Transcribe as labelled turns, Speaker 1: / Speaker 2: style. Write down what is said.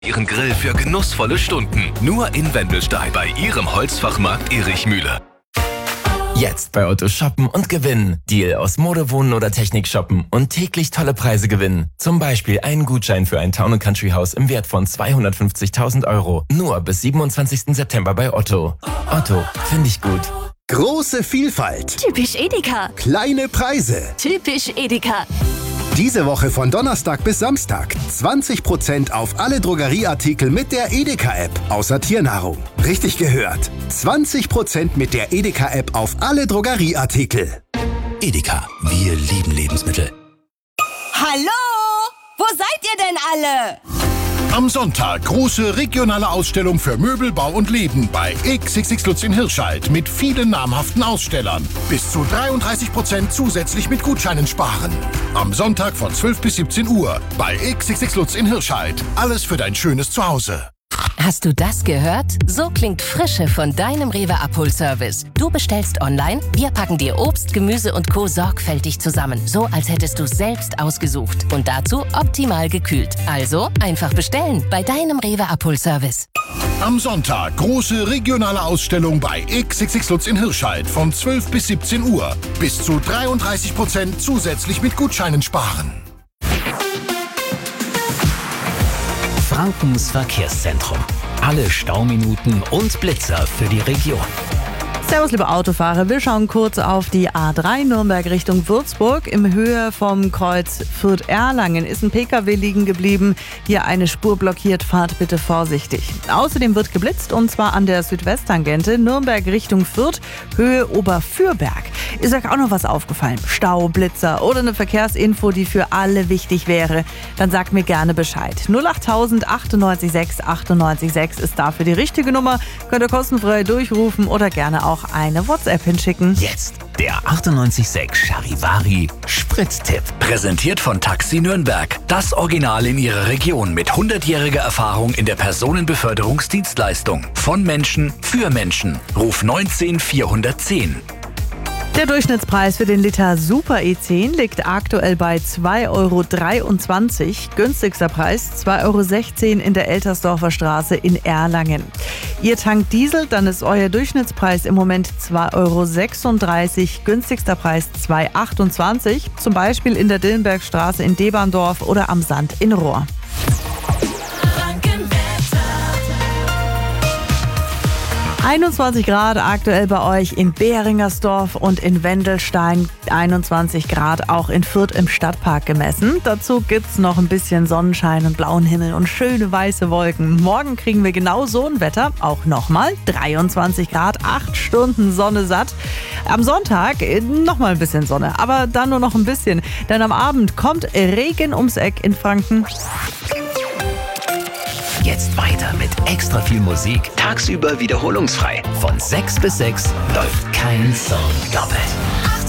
Speaker 1: Ihren Grill für genussvolle Stunden. Nur in Wendelstein bei Ihrem Holzfachmarkt Erichmühle.
Speaker 2: Jetzt bei Otto shoppen und gewinnen. Deal aus Mode, Wohnen oder Technik shoppen und täglich tolle Preise gewinnen. Zum Beispiel einen Gutschein für ein Town & Country Haus im Wert von 250.000 €. Nur bis 27. September bei Otto. Otto, finde ich gut.
Speaker 3: Große Vielfalt.
Speaker 4: Typisch Edeka.
Speaker 3: Kleine Preise.
Speaker 4: Typisch Edeka.
Speaker 3: Diese Woche von Donnerstag bis Samstag 20% auf alle Drogerieartikel mit der Edeka-App, außer Tiernahrung. Richtig gehört. 20% mit der Edeka-App auf alle Drogerieartikel.
Speaker 5: Edeka, wir lieben Lebensmittel.
Speaker 6: Hallo? Wo seid ihr denn alle?
Speaker 7: Am Sonntag große regionale Ausstellung für Möbel, Bau und Leben bei XXX Lutz in Hirscheid mit vielen namhaften Ausstellern. Bis zu 33% zusätzlich mit Gutscheinen sparen. Am Sonntag von 12 bis 17 Uhr bei XXX Lutz in Hirscheid. Alles für dein schönes Zuhause.
Speaker 8: Hast du das gehört? So klingt Frische von deinem Rewe-Abholservice. Du bestellst online, wir packen dir Obst, Gemüse und Co. sorgfältig zusammen. So, als hättest du es selbst ausgesucht. Und dazu optimal gekühlt. Also einfach bestellen bei deinem Rewe-Abholservice.
Speaker 7: Am Sonntag große regionale Ausstellung bei XXX Lutz in Hirscheid von 12 bis 17 Uhr. Bis zu 33% zusätzlich mit Gutscheinen sparen.
Speaker 5: Frankens Verkehrszentrum. Alle Stauminuten und Blitzer für die Region.
Speaker 9: Servus, liebe Autofahrer. Wir schauen kurz auf die A3 Nürnberg Richtung Würzburg. Im Höhe vom Kreuz Fürth-Erlangen ist ein PKW liegen geblieben. Hier eine Spur blockiert. Fahrt bitte vorsichtig. Außerdem wird geblitzt und zwar an der Südwesttangente Nürnberg Richtung Fürth, Höhe Oberfürberg. Ist euch auch noch was aufgefallen? Stau, Blitzer oder eine Verkehrsinfo, die für alle wichtig wäre? Dann sagt mir gerne Bescheid. 08000 98 6 98 6 ist dafür die richtige Nummer. Könnt ihr kostenfrei durchrufen oder gerne auch eine WhatsApp hinschicken.
Speaker 5: Jetzt der 98.6 Charivari Sprittipp. Präsentiert von Taxi Nürnberg. Das Original in ihrer Region mit 100-jähriger Erfahrung in der Personenbeförderungsdienstleistung. Von Menschen für Menschen. Ruf 19 410.
Speaker 9: Der Durchschnittspreis für den Liter Super E10 liegt aktuell bei 2,23 €. Günstigster Preis 2,16 € in der Eltersdorfer Straße in Erlangen. Ihr tankt Diesel, dann ist euer Durchschnittspreis im Moment 2,36 €. Günstigster Preis 2,28 €. Zum Beispiel in der Dillenbergstraße in Deberndorf oder am Sand in Rohr. 21 Grad aktuell bei euch in Behringersdorf und in Wendelstein. 21 Grad auch in Fürth im Stadtpark gemessen. Dazu gibt's noch ein bisschen Sonnenschein und blauen Himmel und schöne weiße Wolken. Morgen kriegen wir genau so ein Wetter. Auch nochmal 23 Grad, 8 Stunden Sonne satt. Am Sonntag nochmal ein bisschen Sonne, aber dann nur noch ein bisschen. Denn am Abend kommt Regen ums Eck in Franken.
Speaker 5: Jetzt weiter mit extra viel Musik. Tagsüber wiederholungsfrei. Von 6 bis 6 läuft kein Song doppelt.